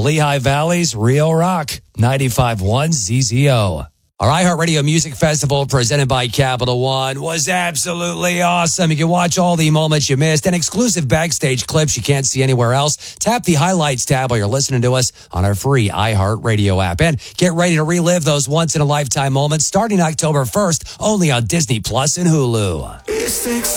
Lehigh Valley's Real Rock, 95.1 ZZO. Our iHeartRadio Music Festival presented by Capital One was absolutely awesome. You can watch all the moments you missed and exclusive backstage clips you can't see anywhere else. Tap the highlights tab while you're listening to us on our free iHeartRadio app. And get ready to relive those once-in-a-lifetime moments starting October 1st only on Disney Plus and Hulu.